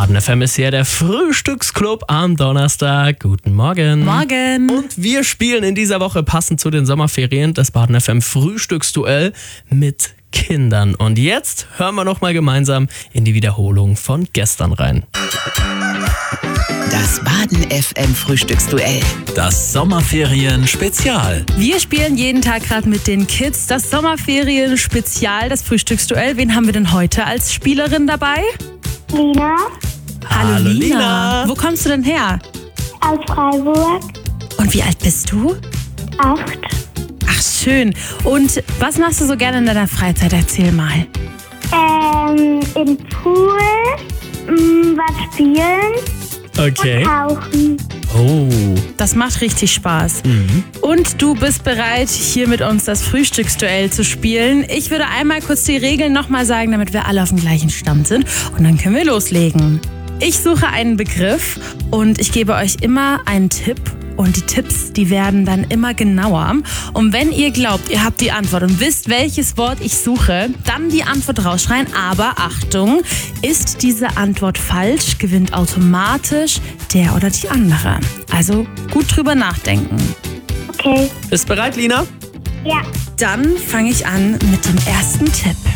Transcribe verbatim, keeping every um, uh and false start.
Baden F M ist hier der Frühstücksclub am Donnerstag. Guten Morgen. Morgen. Und wir spielen in dieser Woche passend zu den Sommerferien das Baden F M Frühstücksduell mit Kindern. Und jetzt hören wir noch mal gemeinsam in die Wiederholung von gestern rein. Das Baden F M Frühstücksduell. Das Sommerferien-Spezial. Wir spielen jeden Tag gerade mit den Kids das Sommerferien-Spezial, das Frühstücksduell. Wen haben wir denn heute als Spielerin dabei? Lina Hallo, Hallo, Lina. Lina. Wo kommst du denn her? aus Freiburg, Und wie alt bist du? acht. Ach, schön. Und was machst du so gerne in deiner Freizeit? Erzähl mal. Ähm, im Pool, mh, was spielen, Okay. tauchen. Oh. Das macht richtig Spaß. Und du bist bereit, hier mit uns das Frühstücksduell zu spielen. Ich würde einmal kurz die Regeln nochmal sagen, damit wir alle auf dem gleichen Stand sind. Und dann können wir loslegen. Ich suche einen Begriff und ich gebe euch immer einen Tipp. Und die Tipps, die werden dann immer genauer. Und wenn ihr glaubt, ihr habt die Antwort und wisst, welches Wort ich suche, dann die Antwort rausschreien. Aber Achtung, ist diese Antwort falsch, gewinnt automatisch der oder die andere. Also gut drüber nachdenken. Okay, Bist bereit, Lina? ja. Dann fange ich an mit dem ersten Tipp.